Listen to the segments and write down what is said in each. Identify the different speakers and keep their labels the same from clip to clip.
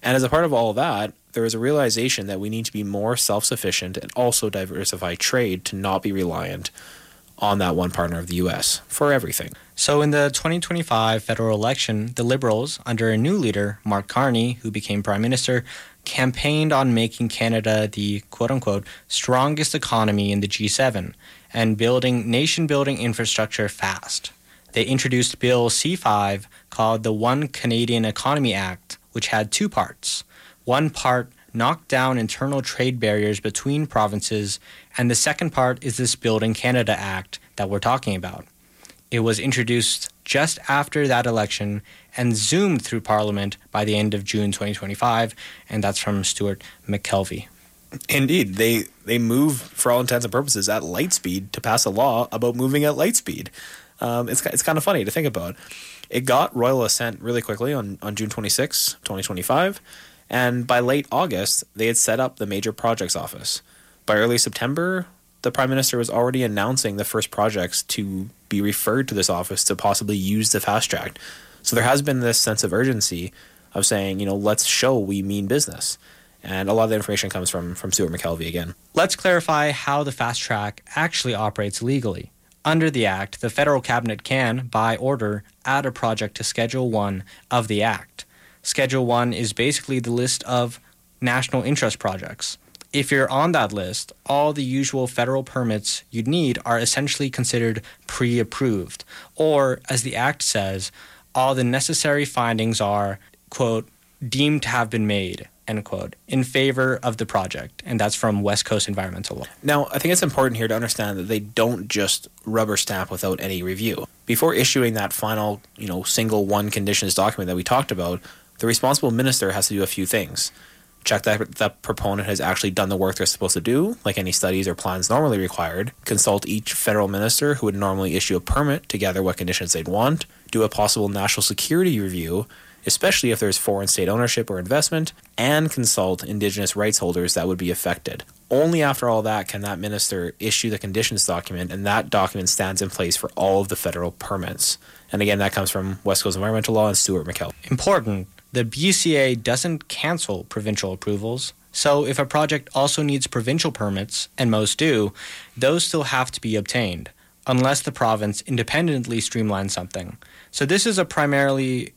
Speaker 1: And as a part of all of that, there is a realization that we need to be more self-sufficient and also diversify trade to not be reliant on that one partner of the U.S. for everything.
Speaker 2: So in the 2025 federal election, the Liberals, under a new leader, Mark Carney, who became Prime Minister, campaigned on making Canada the quote-unquote strongest economy in the G7 and building nation-building infrastructure fast. They introduced Bill C-5 called the One Canadian Economy Act, which had two parts. One part knocked down internal trade barriers between provinces, and the second part is this Building Canada Act that we're talking about. It was introduced just after that election and zoomed through Parliament by the end of June 2025, and that's from Stuart McKelvey.
Speaker 1: Indeed, they moved, for all intents and purposes, at light speed to pass a law about moving at light speed. It's kind of funny to think about. It got royal assent really quickly on June 26, 2025, and by late August, they had set up the Major Projects Office. By early September, the Prime Minister was already announcing the first projects to be referred to this office to possibly use the fast track. So there has been this sense of urgency of saying, let's show we mean business. And a lot of the information comes from Stuart McKelvey again.
Speaker 2: Let's clarify how the fast track actually operates legally. Under the Act, the federal cabinet can, by order, add a project to Schedule 1 of the Act. Schedule 1 is basically the list of national interest projects. If you're on that list, all the usual federal permits you'd need are essentially considered pre-approved, or, as the Act says, all the necessary findings are, quote, deemed to have been made, end quote, in favor of the project. And that's from West Coast Environmental Law.
Speaker 1: Now, I think it's important here to understand that they don't just rubber stamp without any review. Before issuing that final, single one conditions document that we talked about, the responsible minister has to do a few things. Check that the proponent has actually done the work they're supposed to do, like any studies or plans normally required. Consult each federal minister who would normally issue a permit to gather what conditions they'd want. Do a possible national security review, especially if there's foreign state ownership or investment, and consult Indigenous rights holders that would be affected. Only after all that can that minister issue the conditions document, and that document stands in place for all of the federal permits. And again, that comes from West Coast Environmental Law and Stuart McKelvey.
Speaker 2: Important. The BCA doesn't cancel provincial approvals, so if a project also needs provincial permits, and most do, those still have to be obtained, unless the province independently streamlines something. So this is a primarily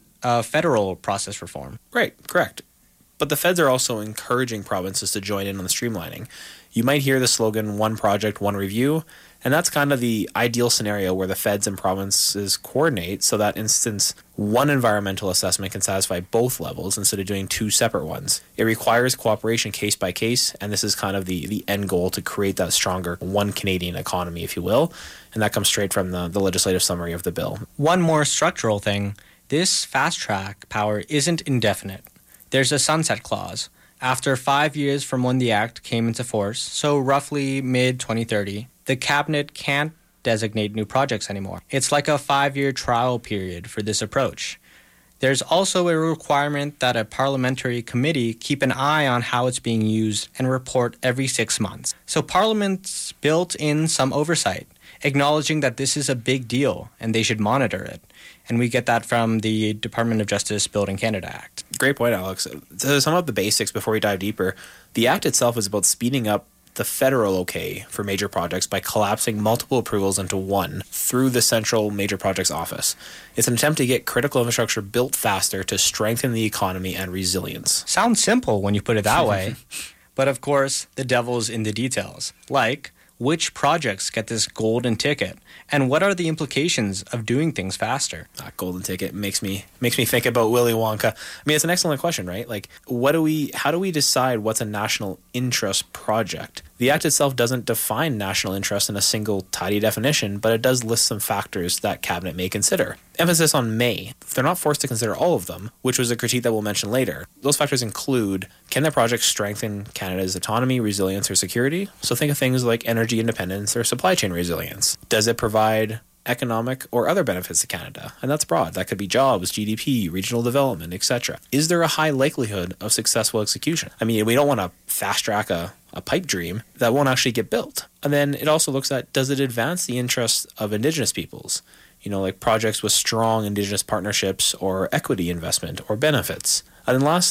Speaker 2: federal process reform.
Speaker 1: Right, correct. But the feds are also encouraging provinces to join in on the streamlining. You might hear the slogan, one project, one review, and that's kind of the ideal scenario where the feds and provinces coordinate so that instance one environmental assessment can satisfy both levels instead of doing two separate ones. It requires cooperation case by case, and this is kind of the end goal to create that stronger one Canadian economy, if you will, and that comes straight from the legislative summary of the bill.
Speaker 2: One more structural thing, this fast-track power isn't indefinite. There's a sunset clause. After 5 years from when the Act came into force, so roughly mid-2030, the Cabinet can't designate new projects anymore. It's like a 5-year trial period for this approach. There's also a requirement that a parliamentary committee keep an eye on how it's being used and report every 6 months. So Parliament's built in some oversight, acknowledging that this is a big deal and they should monitor it. And we get that from the Department of Justice Building Canada Act.
Speaker 1: Great point, Alex. To sum up the basics before we dive deeper, the Act itself is about speeding up the federal okay for major projects by collapsing multiple approvals into one through the central Major Projects Office. It's an attempt to get critical infrastructure built faster to strengthen the economy and resilience.
Speaker 2: Sounds simple when you put it that way. But of course, the devil's in the details. Like, which projects get this golden ticket? And what are the implications of doing things faster?
Speaker 1: That golden ticket makes me think about Willy Wonka. I mean, it's an excellent question, right? Like, how do we decide what's a national interest project? The Act itself doesn't define national interest in a single tidy definition, but it does list some factors that Cabinet may consider. Emphasis on may. They're not forced to consider all of them, which was a critique that we'll mention later. Those factors include, can the project strengthen Canada's autonomy, resilience, or security? So think of things like energy independence or supply chain resilience. Does it provide economic or other benefits to Canada? And that's broad. That could be jobs, GDP, regional development, etc. Is there a high likelihood of successful execution? I mean, we don't want to fast track a pipe dream that won't actually get built. And then it also looks at, does it advance the interests of Indigenous peoples? Like projects with strong Indigenous partnerships or equity investment or benefits. And then last,